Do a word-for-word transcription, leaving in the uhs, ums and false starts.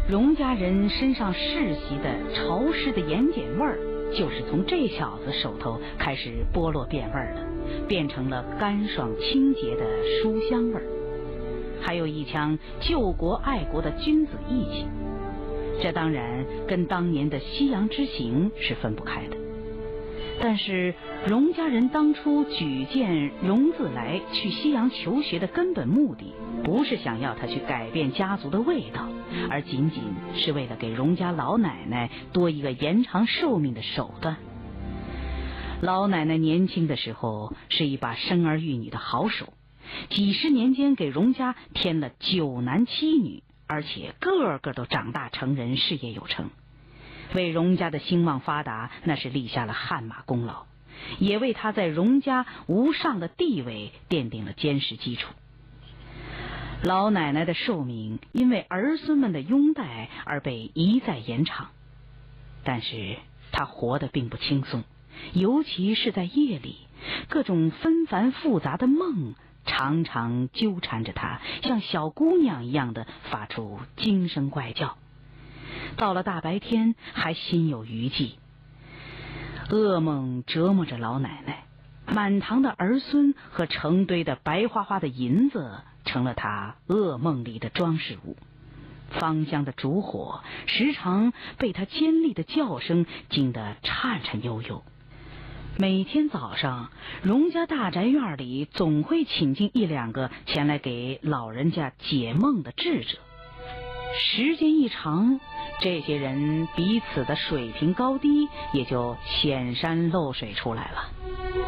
荣家人身上世袭的潮湿的盐碱味儿，就是从这小子手头开始剥落变味儿的，变成了干爽清洁的书香味儿。还有一腔救国爱国的君子义气，这当然跟当年的西洋之行是分不开的。但是荣家人当初举荐荣自来去西洋求学的根本目的，不是想要他去改变家族的味道，而仅仅是为了给荣家老奶奶多一个延长寿命的手段。老奶奶年轻的时候是一把生儿育女的好手，几十年间给荣家添了九男七女，而且个个都长大成人，事业有成，为荣家的兴旺发达那是立下了汗马功劳，也为他在荣家无上的地位奠定了坚实基础。老奶奶的寿命因为儿孙们的拥戴而被一再延长，但是她活得并不轻松，尤其是在夜里，各种纷繁复杂的梦常常纠缠着她，像小姑娘一样的发出惊声怪叫。到了大白天还心有余悸，噩梦折磨着老奶奶，满堂的儿孙和成堆的白花花的银子成了她噩梦里的装饰物。芳香的烛火时常被她尖利的叫声惊得颤颤悠悠。每天早上，荣家大宅院里总会请进一两个前来给老人家解梦的智者。时间一长，这些人彼此的水平高低也就显山露水出来了。